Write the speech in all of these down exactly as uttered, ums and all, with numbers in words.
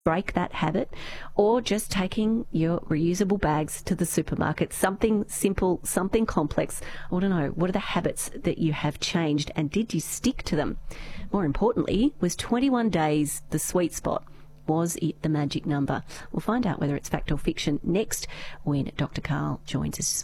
break that habit, or just taking your reusable bags to the supermarket. Something simple, something complex. I want to know, what are the habits that you have changed, and did you stick to them? More importantly, was twenty-one days the sweet spot? Was it the magic number? We'll find out whether it's fact or fiction next when Doctor Karl joins us.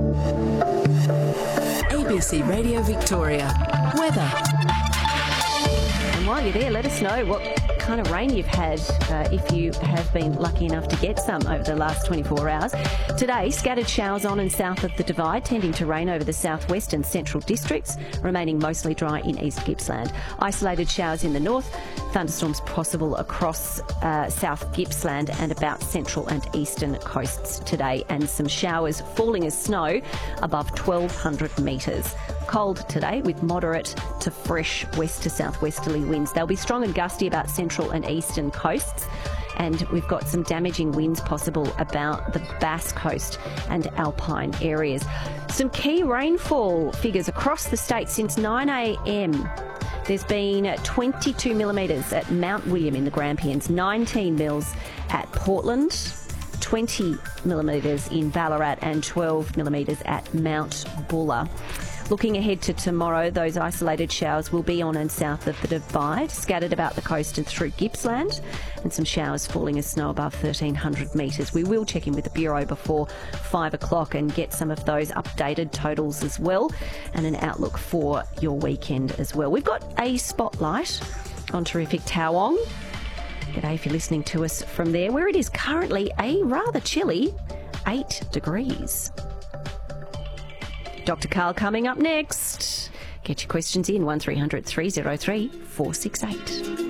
A B C Radio Victoria. Weather. And while you're there, let us know what kind of rain you've had, uh, if you have been lucky enough to get some over the last twenty-four hours. Today, scattered showers on and south of the Divide, tending to rain over the southwest and central districts, remaining mostly dry in East Gippsland. Isolated showers in the north, thunderstorms possible across uh, South Gippsland and about central and eastern coasts today, and some showers falling as snow above twelve hundred metres. Cold today with moderate to fresh west to southwesterly winds. They'll be strong and gusty about central and eastern coasts, and we've got some damaging winds possible about the Bass Coast and Alpine areas. Some key rainfall figures across the state since nine a m. There's been twenty-two millimetres at Mount William in the Grampians, nineteen mils at Portland, twenty millimetres in Ballarat and twelve millimetres at Mount Buller. Looking ahead to tomorrow, those isolated showers will be on and south of the Divide, scattered about the coast and through Gippsland, and some showers falling as snow above thirteen hundred metres. We will check in with the Bureau before five o'clock and get some of those updated totals as well, and an outlook for your weekend as well. We've got a spotlight on terrific Towong. G'day if you're listening to us from there, where it is currently a rather chilly eight degrees. Doctor Karl coming up next. Get your questions in, one three hundred three oh three four six eight.